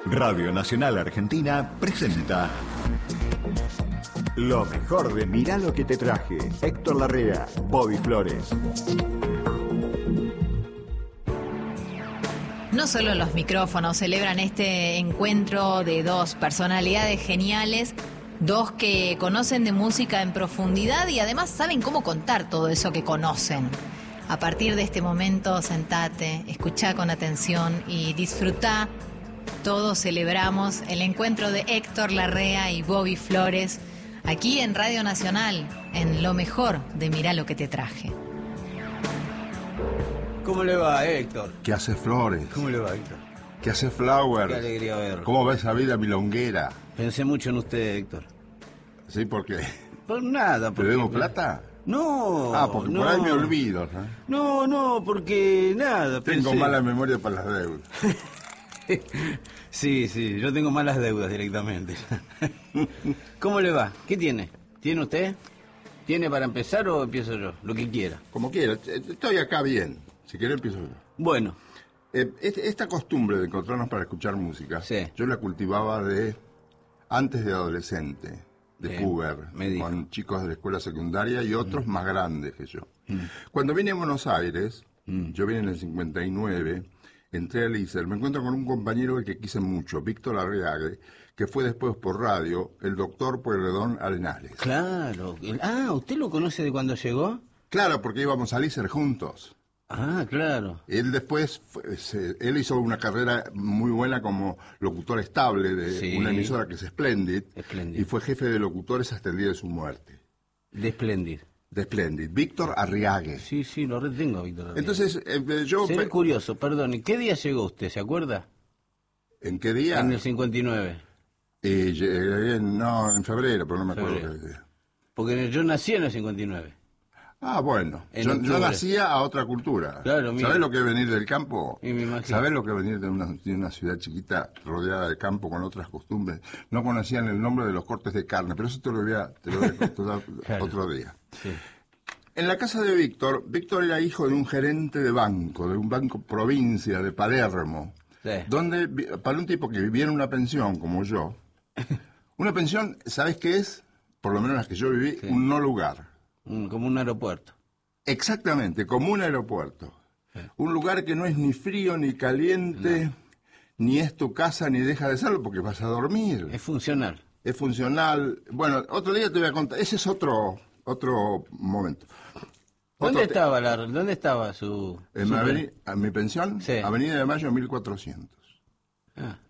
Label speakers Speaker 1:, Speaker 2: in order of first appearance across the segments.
Speaker 1: Radio Nacional Argentina presenta lo mejor de Mirá lo que te traje. Héctor Larrea, Bobby Flores.
Speaker 2: No solo los micrófonos celebran este encuentro de dos personalidades geniales, dos que conocen de música en profundidad y además saben cómo contar todo eso que conocen. A partir de este momento, sentate, escuchá con atención y disfrutá. Todos celebramos el encuentro de Héctor Larrea y Bobby Flores aquí en Radio Nacional, en lo mejor de Mirá lo que te traje.
Speaker 3: ¿Cómo le va, Héctor?
Speaker 4: ¿Qué hace Flores?
Speaker 3: ¿Cómo le va, Héctor?
Speaker 4: ¿Qué hace Flower?
Speaker 3: Qué alegría verlo.
Speaker 4: ¿Cómo va esa vida milonguera?
Speaker 3: Pensé mucho en usted, Héctor.
Speaker 4: ¿Sí? ¿Por qué?
Speaker 3: Por nada.
Speaker 4: ¿Te debo plata?
Speaker 3: No.
Speaker 4: Ah, porque
Speaker 3: no.
Speaker 4: por ahí me olvido, ¿eh?
Speaker 3: No, porque nada.
Speaker 4: Tengo mala memoria para las deudas.
Speaker 3: Sí, yo tengo malas deudas directamente. ¿Cómo le va? ¿Qué tiene? ¿Tiene usted? ¿Tiene para empezar o empiezo yo? Lo que quiera.
Speaker 4: Como quiera, estoy acá bien. Si quiere empiezo yo.
Speaker 3: Bueno.
Speaker 4: Esta costumbre de encontrarnos para escuchar música,
Speaker 3: sí,
Speaker 4: yo la cultivaba antes de adolescente, de puber, con chicos de la escuela secundaria y otros más grandes que yo. Cuando vine a Buenos Aires, yo vine en el 59, entré al ISER, me encuentro con un compañero que quise mucho, Víctor Arriague, que fue después por radio el doctor Pueyrredón Arenales.
Speaker 3: Claro. ¿Usted lo conoce de cuando llegó?
Speaker 4: Claro, porque íbamos al ISER juntos.
Speaker 3: Ah, claro.
Speaker 4: Él después, él hizo una carrera muy buena como locutor estable de una emisora que es Splendid, y fue jefe de locutores hasta el día de su muerte.
Speaker 3: De Splendid.
Speaker 4: De Splendid. Víctor Arriague.
Speaker 3: Sí, lo retengo, Víctor Arriague.
Speaker 4: Entonces, yo...
Speaker 3: Seré curioso, perdón, ¿en qué día llegó usted, se acuerda?
Speaker 4: ¿En qué día?
Speaker 3: En el 59.
Speaker 4: Llegué en febrero, pero no me acuerdo qué día.
Speaker 3: Porque yo nací en el 59.
Speaker 4: Ah, bueno. Yo nacía a otra cultura.
Speaker 3: Claro, mira.
Speaker 4: ¿Sabés lo que es venir del campo?
Speaker 3: Y me imagino.
Speaker 4: ¿Sabés lo que es venir de una ciudad chiquita rodeada de campo con otras costumbres? No conocían el nombre de los cortes de carne, pero eso te lo voy a contar claro, otro día. Sí. En la casa de Víctor era hijo de un gerente de un banco provincia de Palermo, sí, donde, para un tipo que vivía en una pensión como yo, una pensión, ¿sabés qué es? Por lo menos las que yo viví, sí, un no lugar.
Speaker 3: Como un aeropuerto.
Speaker 4: Exactamente, como un aeropuerto. Sí. Un lugar que no es ni frío ni caliente, ni es tu casa ni deja de serlo porque vas a dormir.
Speaker 3: Es funcional.
Speaker 4: Es funcional. Bueno, otro día te voy a contar. Ese es otro momento.
Speaker 3: ¿Dónde estaba su...
Speaker 4: En mi pensión, sí, Avenida de Mayo 1400. Ah.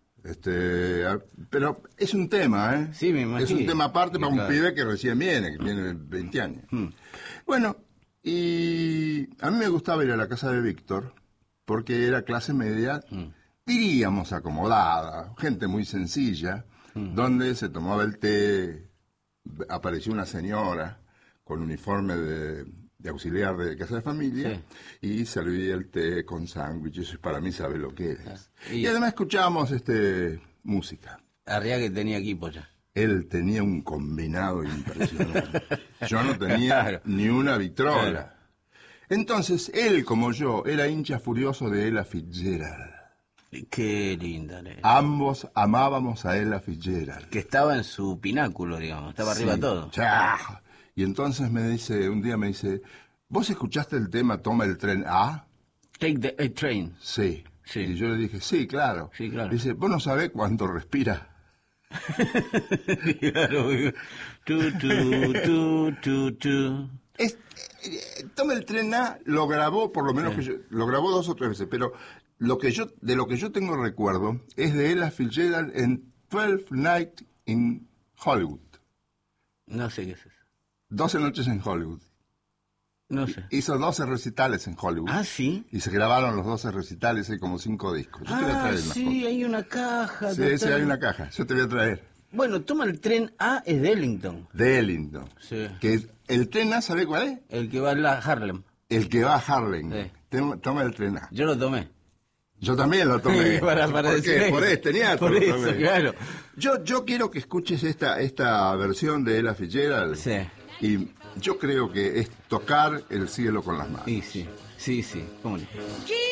Speaker 4: Pero es un tema, ¿eh?
Speaker 3: Sí, me imagino.
Speaker 4: Es un tema aparte para un pibe que recién viene, que tiene 20 años. Bueno, y a mí me gustaba ir a la casa de Víctor porque era clase media, diríamos acomodada, gente muy sencilla, donde se tomaba el té, apareció una señora con uniforme de auxiliar de casa de familia, sí, y servía el té con sándwiches. Para mí sabe lo que es. Y además escuchábamos música.
Speaker 3: Arriague tenía equipo ya.
Speaker 4: Él tenía un combinado impresionante. Yo no tenía ni una vitrola. Claro. Entonces, él como yo era hincha furioso de Ella Fitzgerald.
Speaker 3: Qué linda.
Speaker 4: Ambos amábamos a Ella Fitzgerald.
Speaker 3: Que estaba en su pináculo, digamos, estaba arriba todo.
Speaker 4: ¡Chá! Y entonces un día me dice, ¿vos escuchaste el tema Toma el tren A?
Speaker 3: Take the train.
Speaker 4: Sí. Y yo le dije, sí, claro.
Speaker 3: Sí, claro.
Speaker 4: Dice, ¿vos no sabés cuánto respira?
Speaker 3: Claro.
Speaker 4: Toma el tren A lo grabó, por lo menos que lo grabó 2 o 3 veces, pero de lo que yo tengo recuerdo es de Ella Fitzgerald en 12 Nights in Hollywood.
Speaker 3: No sé qué es eso.
Speaker 4: 12 noches en Hollywood.
Speaker 3: No sé.
Speaker 4: Hizo 12 recitales en Hollywood.
Speaker 3: Ah, ¿sí?
Speaker 4: Y se grabaron los 12 recitales, hay como 5 discos. Yo te voy a traer
Speaker 3: sí, hay una caja.
Speaker 4: Sí, hay una caja. Yo te voy a traer.
Speaker 3: Bueno, Toma el tren A es de Ellington.
Speaker 4: De Ellington. Sí. El tren A, ¿sabe cuál es?
Speaker 3: El que va a Harlem.
Speaker 4: El que va a Harlem. Sí. Toma el tren A.
Speaker 3: Yo lo tomé.
Speaker 4: Yo también lo tomé.
Speaker 3: para
Speaker 4: ¿Por qué? Por teatro.
Speaker 3: Por eso, claro.
Speaker 4: Yo quiero que escuches esta versión de Ella Fitzgerald.
Speaker 3: Sí.
Speaker 4: Y yo creo que es tocar el cielo con las manos.
Speaker 3: Sí, ¿cómo no?